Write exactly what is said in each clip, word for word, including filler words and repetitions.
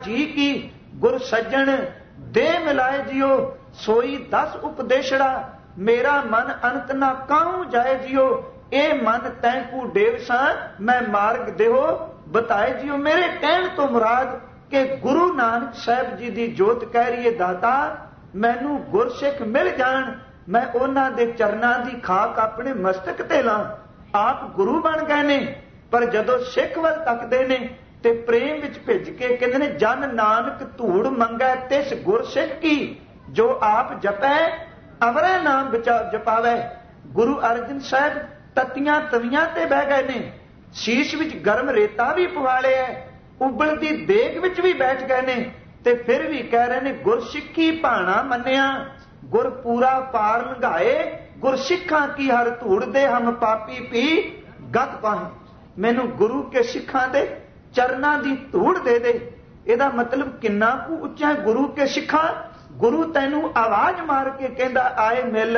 जी की गुर सज्जन दे मिलाए जियो सोई दस उपदेशड़ा मेरा मन अंत ना काहू जाए जियो ए मन तैकू डेव सा मैं मार्ग देहो बताए जियो। मेरे कहण तो मुराद के गुरु नानक साहब जी की जोत कह रही है दाता मैनू गुरसिख मिल जान मैं उन्हां दे चरनां दी खाक अपने मस्तक ते ला। आप गुरु बन गए ने पर जदों सिख वल तकदे ने ते प्रेम विच भिज के कहते ने जन नानक धूड़ मंगै तिस गुरसिख की जो आप जपै अवरै नाम जपावै। गुरु अर्जन साहब तत्तियां तवियां ते बह गए ने शीश विच गर्म रेता भी पवा लिया उबलती देग विच भी बैठ गए ने ते फिर भी कह रहे ने गुरसिखी भाणा मन्निया गुर पूरा पार लंघाए गुरसिखां की हर धूड़ दे हम पापी पी गत पाए। मैनू गुरु के सिखां दे चरनां दी धूड़ दे दे। इहदा मतलब किन्ना कु उच्चा है गुरु के सिखा। गुरु तैनू आवाज मार के कहंदा आए मिल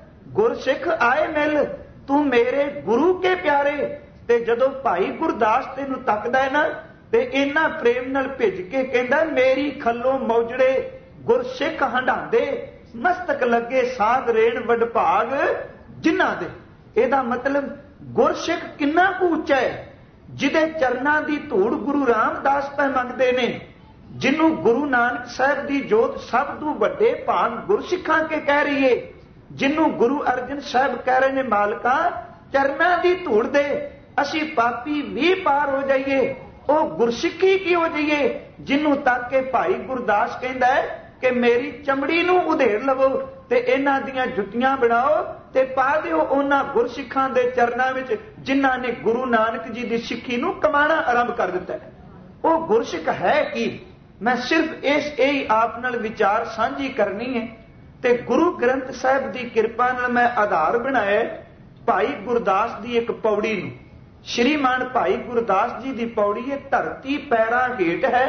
गुरसिख आए मिल तू मेरे गुरु के प्यारे। ते जदों भाई गुरदास तैनू तकदा है ना ते इन्ना प्रेम नाल भिज के कहंदा मेरी खल्लों मौजड़े गुरसिख हंडांदे मस्तक लगे साध रेण वडभाग जिन्हां दे। इहदा मतलब गुरसिख किन्ना कु उच्चा है जिदे चरनां दी धूड़ गुरु रामदास पै मंगदे ने जिन्नू गुरु नानक साहब दी जोत सब तों वड्डे भाग गुरसिखां के कह रही है जिन्नू गुरु अर्जन साहब कह रहे ने मालका चरनां दी धूड़ दे असी पापी भी पार हो जाइए ओ गुरसिखी की हो जाइए जिन्नू तक के भाई गुरदास कहंदा है कि मेरी चमड़ी नू उधेड़ लवो ते इन्हां दियां जुत्तियां बनाओ ते पा दिओ उन्हां गुरसिखां दे चरनां विच जिन्हां ने गुरु नानक जी दी सिੱਖੀ नू कमाना आरंभ कर दिता है। वो गुरसिख है कि मैं सिर्फ इस यही आप नाल विचार सांझी करनी है ते गुरु ग्रंथ साहिब दी किरपा नाल मैं आधार बनाया भाई गुरदास दी एक पौड़ी नू। श्रीमान भाई गुरदास जी दी पौड़ी है धरती पैरां हेठ है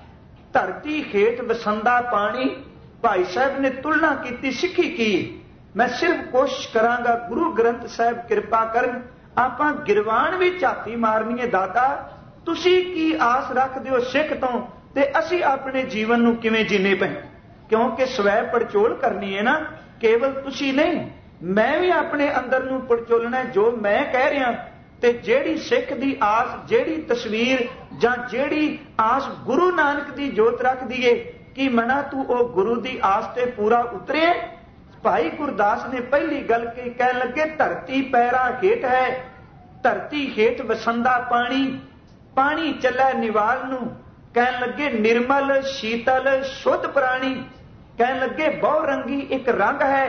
धरती हेठ वसंदा पानी। भाई साहब ने तुलना की सिੱਖੀ की। मैं सिर्फ कोशिश करांगा गुरु ग्रंथ साहब किरपा करन आपां गिरवान भी झाती मारनी है दाता तुसी की आस रखदे हो सिख तो ते असी अपने जीवन नू किवें जीने पे क्योंकि स्वै पड़चोल करनी है ना केवल तुसी नहीं मैं भी अपने अंदर नू पड़चोलना जो मैं कह रहा ते जेड़ी सिख दी आस जेड़ी तस्वीर जां जेड़ी आस गुरु नानक दी जोत रख दीए कि मना तू ओ गुरु दी आस ते पूरा उतरे। भाई गुरदास ने पहली गल की कह लगे धरती पैरा हेठ है धरती हेठ वसंदा पानी पानी चलै निवाल नू कह लगे निर्मल शीतल शुद्ध प्राणी कह लगे बहु रंगी एक रंग है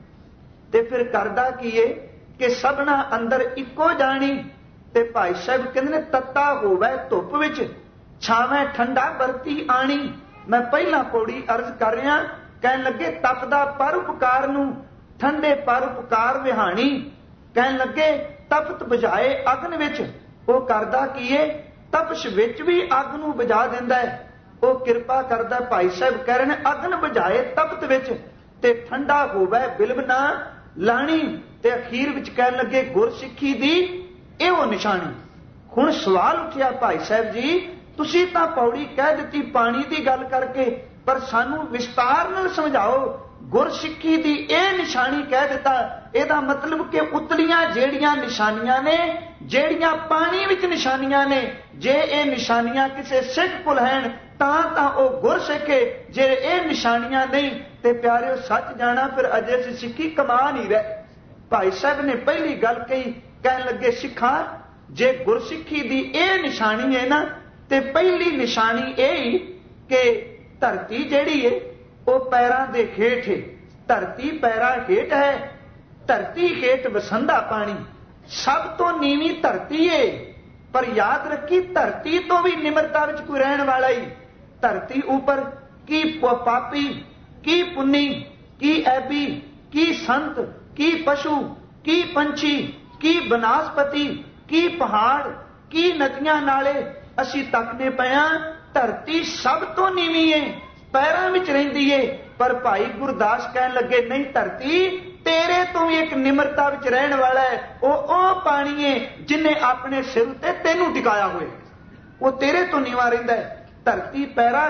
ते फिर करदा की है कि सबना अंदर इको जानी ते भाई साहब कहंदे ने तत्ता होवे धुप विच छावे ठंडा बरती आनी। मैं पहला पौड़ी अर्ज कर रहा कह लगे तपदा परोपकार नू ठंडे परोपकार विहाणी कह लगे तपत बुझाए अग्न विच वो करदा की है तपश विच भी अग नू बुझा दिंदा है। वो किरपा करदा भाई साहब कह रहे ने अग्न बुझाए तपत विच ते ठंडा होवे बिलब ना लाणी ते अखीर विच कह लगे गुरसिखी दी एहो निशानी। हुण सवाल उठिया भाई साहब जी तुसी तां पौड़ी कह दित्ती पानी दी गल करके पर सानू विस्तार नाल समझाओ गुरसिखी दी ए निशानी कह दिता एदा मतलब कि उतलियां जेड़ियां निशानियां ने जेड़ियां पानी विच निशानियां ने जे ए निशानियां किसे सिख कोल हैन तां तां ओ गुरसिख है जे ए निशानियां नहीं ते प्यारे सच जाना फिर अजे सी सिक्खी कमा नहीं रहे। भाई साहब ने पहली गल कही कह लगे सिखा जे गुरसिखी दी ए निशानी है ना ते पहली निशानी यही कि धरती जेड़ी है वो पैरां दे हेठ है धरती पैरां हेठ है धरती हेठ वसंदा पानी सब तो नीवी धरती है पर याद रखी धरती तो भी निमरता विच कोई रहने वाला ही। धरती ऊपर की पापी की पुन्नी की ऐबी की संत की पशु की पंछी की बनास्पति की पहाड़ की नदियां नाले असी तकने पिया धरती सब तो नीवी है पैरां विच रहिंदी है। पर भाई गुरदास कहन लगे नहीं धरती तेरे तो भी एक निमरता विच रहने वाला है वो ओ पानी है जिन्हें अपने सिर ते तेनू टिकाया हुए वो तेरे तो नीवा रहिंदा है। धरती पैरा